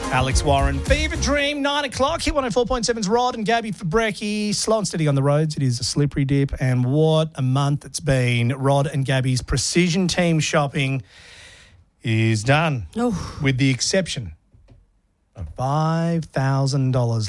Alex Warren, Fever Dream, 9 o'clock. Hit 104.7's Rod and Gabby for brekkie. Slow and steady on the roads. It is a slippery dip. And what a month it's been. Rod and Gabby's precision team shopping is done. With the exception of $5,000